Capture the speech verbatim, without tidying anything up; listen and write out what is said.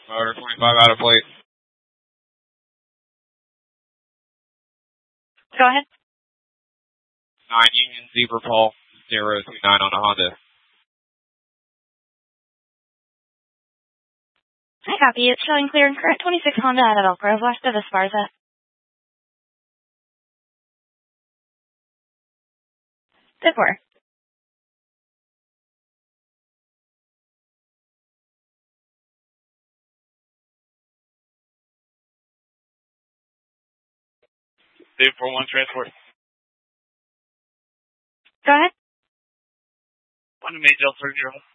Motor twenty-five out of plate. Go ahead. nine Union Zebra Paul, zero two nine on a Honda. I copy. It's showing clear and correct. twenty-six Honda out of Elk Grove, west of Esparza. Good work. Dave four one transport. Go ahead. One to Maydale thirty.